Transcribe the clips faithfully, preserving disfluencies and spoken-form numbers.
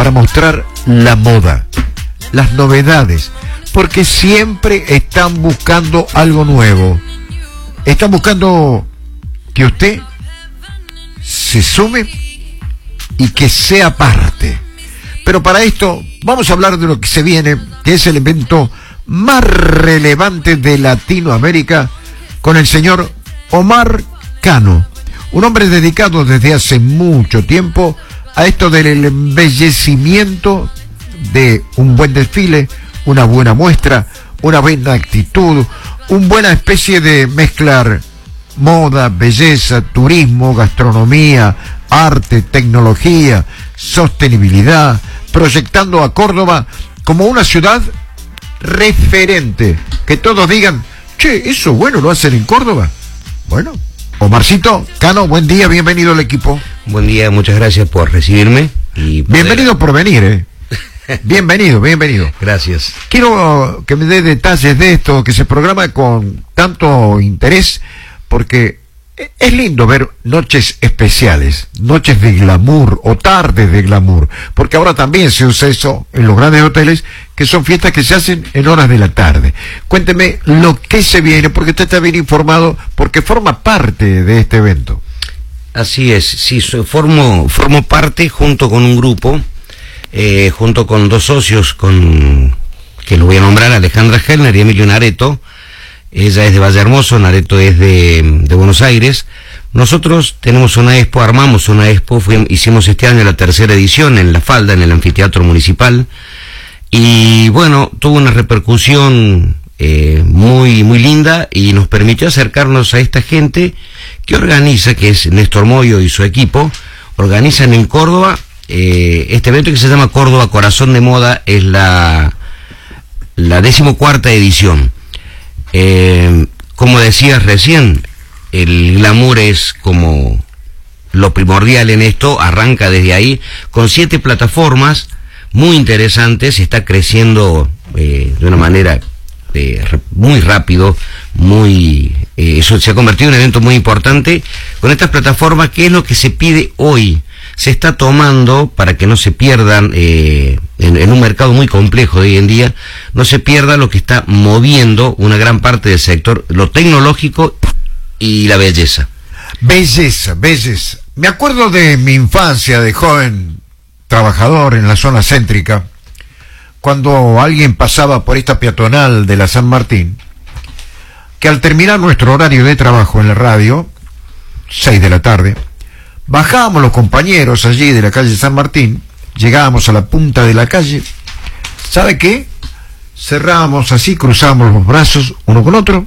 para mostrar la moda, las novedades, porque siempre están buscando algo nuevo. Están buscando que usted se sume y que sea parte. Pero para esto vamos a hablar de lo que se viene, que es el evento más relevante de Latinoamérica, con el señor Omar Cano, un hombre dedicado desde hace mucho tiempo a esto del embellecimiento de un buen desfile, una buena muestra, una buena actitud, una buena especie de mezclar moda, belleza, turismo, gastronomía, arte, tecnología, sostenibilidad, proyectando a Córdoba como una ciudad referente, que todos digan, che, eso bueno lo hacen en Córdoba. Bueno, Omarcito Cano, buen día, bienvenido al equipo. Buen día, muchas gracias por recibirme. Y poder... Bienvenido por venir, eh. Bienvenido, bienvenido. Gracias. Quiero que me dé detalles de esto, que se programa con tanto interés, porque es lindo ver noches especiales, noches de glamour o tardes de glamour, porque ahora también se usa eso en los grandes hoteles, que son fiestas que se hacen en horas de la tarde. Cuénteme lo que se viene, porque usted está bien informado, porque forma parte de este evento. Así es, sí, formo, formo parte junto con un grupo, eh, junto con dos socios, con que lo voy a nombrar, Alejandra Hellner y Emilio Nareto. Ella es de Valle Hermoso, Nareto es de, de Buenos Aires. Nosotros tenemos una expo, armamos una expo, fuimos, hicimos este año la tercera edición en La Falda, en el anfiteatro municipal, y bueno, tuvo una repercusión eh, muy, muy linda, y nos permitió acercarnos a esta gente que organiza, que es Néstor Moyo y su equipo, organizan en Córdoba eh, este evento que se llama Córdoba Corazón de Moda, es la, la decimocuarta edición. Eh, como decías recién, el glamour es como lo primordial en esto, arranca desde ahí, con siete plataformas muy interesantes, está creciendo eh, de una manera eh, muy rápido, muy eh, eso se ha convertido en un evento muy importante, con estas plataformas. ¿Qué es lo que se pide hoy? Se está tomando, para que no se pierdan, eh, en, en un mercado muy complejo de hoy en día, no se pierda lo que está moviendo una gran parte del sector, lo tecnológico y la belleza. Belleza, belleza. Me acuerdo de mi infancia, de joven trabajador en la zona céntrica, cuando alguien pasaba por esta peatonal de la San Martín, que al terminar nuestro horario de trabajo en la radio, seis de la tarde, bajábamos los compañeros allí de la calle San Martín, llegábamos a la punta de la calle, ¿sabe qué? Cerrábamos así, cruzábamos los brazos uno con otro,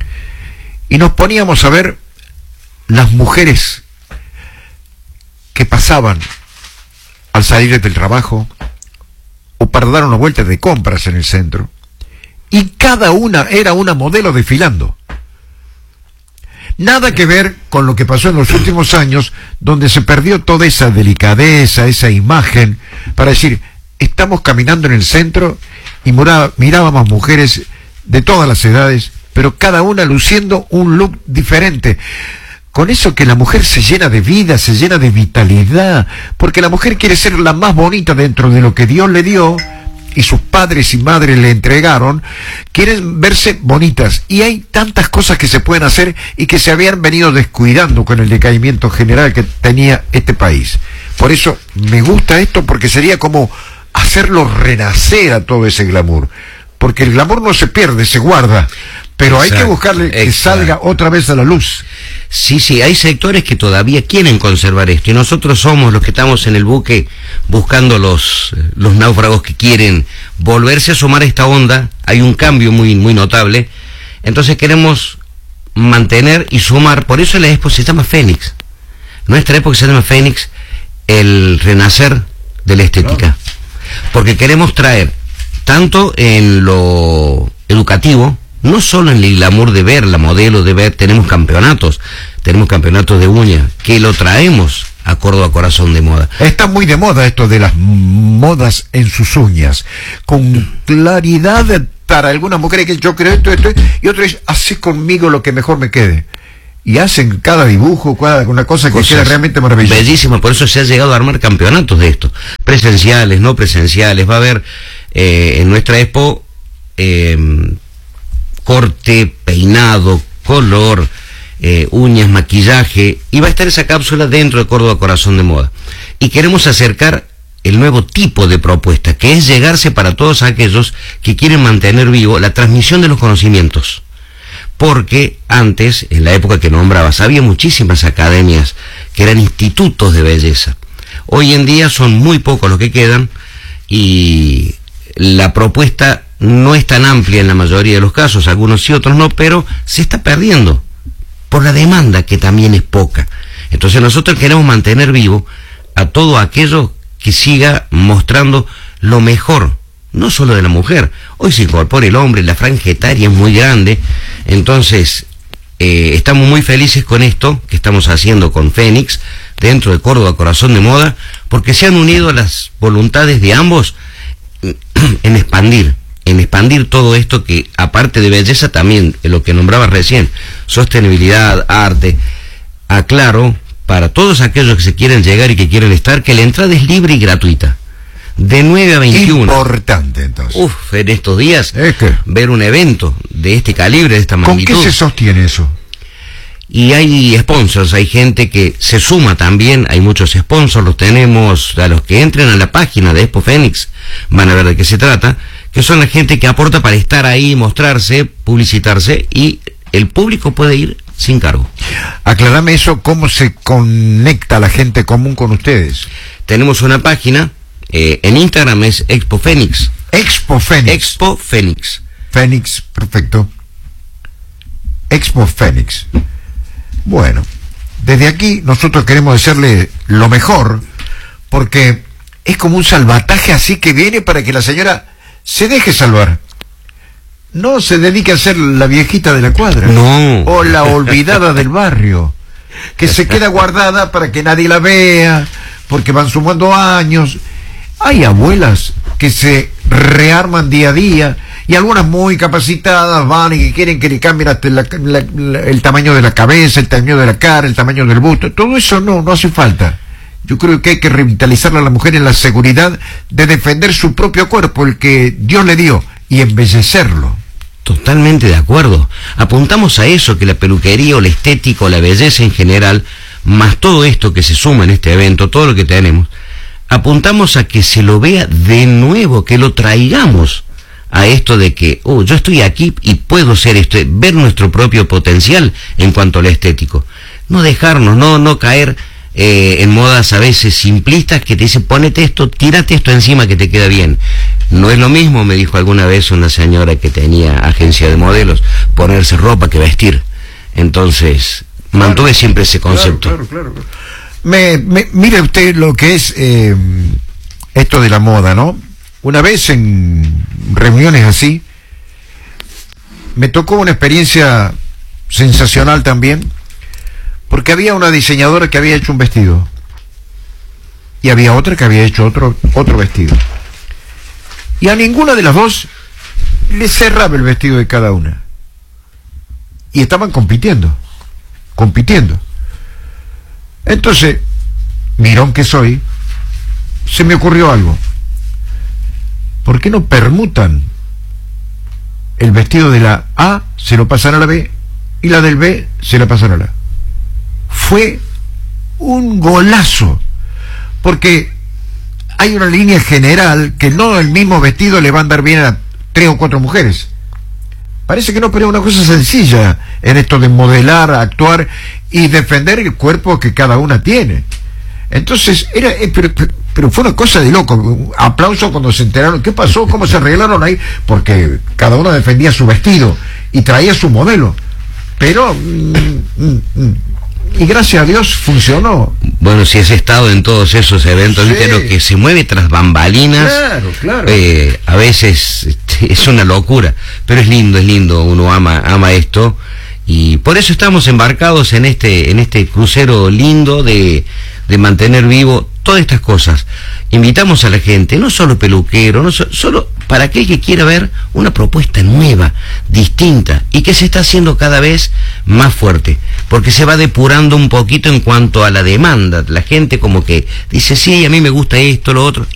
y nos poníamos a ver las mujeres que pasaban al salir del trabajo, o para dar una vuelta de compras en el centro, y cada una era una modelo desfilando. Nada que ver con lo que pasó en los últimos años, donde se perdió toda esa delicadeza, esa imagen, para decir, estamos caminando en el centro y mirábamos mujeres de todas las edades, pero cada una luciendo un look diferente. Con eso que la mujer se llena de vida, se llena de vitalidad, porque la mujer quiere ser la más bonita dentro de lo que Dios le dio, y sus padres y madres le entregaron, quieren verse bonitas, y hay tantas cosas que se pueden hacer y que se habían venido descuidando con el decaimiento general que tenía este país. Por eso me gusta esto, porque sería como hacerlo renacer a todo ese glamour, porque el glamour no se pierde, se guarda, pero hay Exacto. que buscarle que Exacto. salga otra vez a la luz. Sí, sí, hay sectores que todavía quieren conservar esto, y nosotros somos los que estamos en el buque buscando los, los náufragos que quieren volverse a sumar a esta onda. Hay un cambio muy, muy notable, entonces queremos mantener y sumar. Por eso la expo se llama Fénix. Nuestra época se llama Fénix, el renacer de la estética, porque queremos traer, tanto en lo educativo, no solo en el glamour de ver la modelo, de ver, tenemos campeonatos, tenemos campeonatos de uñas, que lo traemos a Córdoba Corazón de Moda. Está muy de moda esto de las modas en sus uñas, con claridad para algunas mujeres que yo creo esto, esto, y otra es, hace conmigo lo que mejor me quede. y hacen cada dibujo, cada una cosa que queda realmente maravillosa. Bellísimo, por eso se ha llegado a armar campeonatos de esto, presenciales, no presenciales. Va a haber eh, en nuestra expo eh, corte, peinado, color, eh, uñas, maquillaje, y va a estar esa cápsula dentro de Córdoba Corazón de Moda. Y queremos acercar el nuevo tipo de propuesta, que es llegarse para todos aquellos que quieren mantener vivo la transmisión de los conocimientos. Porque antes, en la época que nombrabas, había muchísimas academias que eran institutos de belleza. Hoy en día son muy pocos los que quedan y la propuesta no es tan amplia en la mayoría de los casos, algunos sí, otros no, pero se está perdiendo por la demanda, que también es poca. Entonces nosotros queremos mantener vivo a todo aquello que siga mostrando lo mejor, no solo de la mujer. Hoy se incorpora el hombre, la franja etaria es muy grande. Entonces eh, estamos muy felices con esto que estamos haciendo con Fénix dentro de Córdoba Corazón de Moda, porque se han unido las voluntades de ambos en expandir en expandir todo esto, que aparte de belleza también, lo que nombraba recién, sostenibilidad, arte. Aclaro para todos aquellos que se quieren llegar y que quieren estar, que la entrada es libre y gratuita, de nueve a veintiuno. Importante, entonces. Uf, en estos días, ¿Es que? ver un evento de este calibre, de esta magnitud. ¿Con qué se sostiene eso? Y hay sponsors, hay gente que se suma también, hay muchos sponsors, los tenemos, a los que entren a la página de Expo Fénix, van a ver de qué se trata, que son la gente que aporta para estar ahí, mostrarse, publicitarse, y el público puede ir sin cargo. Aclarame eso, ¿cómo se conecta la gente común con ustedes? Tenemos una página, eh, en Instagram es Expo Fénix. Expo Fénix. Expo Fénix. Fénix, perfecto. Expo Fénix. Bueno, desde aquí nosotros queremos desearle lo mejor, porque es como un salvataje así que viene para que la señora se deje salvar. No se dedique a ser la viejita de la cuadra. No. O la olvidada del barrio, que se queda guardada para que nadie la vea, porque van sumando años. Hay abuelas que se rearman día a día, y algunas muy capacitadas van y que quieren que le cambien hasta la, la, la, el tamaño de la cabeza, el tamaño de la cara, el tamaño del busto. Todo eso no, no hace falta. Yo creo que hay que revitalizar a la mujer en la seguridad de defender su propio cuerpo, el que Dios le dio, y embellecerlo. Totalmente de acuerdo. Apuntamos a eso, que la peluquería o la estética o la belleza en general, más todo esto que se suma en este evento, todo lo que tenemos, apuntamos a que se lo vea de nuevo, que lo traigamos a esto de que, oh, yo estoy aquí y puedo ser esto, ver nuestro propio potencial en cuanto a lo estético. No dejarnos, no, no caer eh, en modas a veces simplistas que te dicen, ponete esto, tírate esto encima que te queda bien. No es lo mismo, me dijo alguna vez una señora que tenía agencia de modelos, ponerse ropa que vestir. Entonces, claro, mantuve siempre ese concepto. Claro, claro, claro. Me, me, mire usted lo que es eh, esto de la moda, ¿no? Una vez en reuniones así, me tocó una experiencia sensacional también, porque había una diseñadora que había hecho un vestido, y había otra que había hecho otro, otro vestido. Y a ninguna de las dos le cerraba el vestido de cada una. Y estaban compitiendo, compitiendo. Entonces, mirón que soy, se me ocurrió algo. ¿Por qué no permutan el vestido de la A, se lo pasan a la B, y la del B se la pasan a la A? Fue un golazo, porque hay una línea general que no el mismo vestido le va a andar bien a tres o cuatro mujeres. Parece que no, pero es una cosa sencilla en esto de modelar, actuar y defender el cuerpo que cada una tiene. Entonces, era, eh, pero, pero, pero fue una cosa de loco. Aplauso cuando se enteraron. ¿Qué pasó? ¿Cómo se arreglaron ahí? Porque cada una defendía su vestido y traía su modelo. Pero, mm, mm, mm, y gracias a Dios funcionó. Bueno, si has estado en todos esos eventos, sí, viste lo que se mueve tras bambalinas. Claro, claro. Eh, a veces este, es una locura, pero es lindo, es lindo. Uno ama, ama esto. Y por eso estamos embarcados en este, en este crucero lindo de, de mantener vivo todas estas cosas. Invitamos a la gente, no solo peluquero, no so, solo para aquel que quiera ver una propuesta nueva, distinta, y que se está haciendo cada vez más fuerte, porque se va depurando un poquito en cuanto a la demanda. La gente como que dice, sí, a mí me gusta esto, lo otro,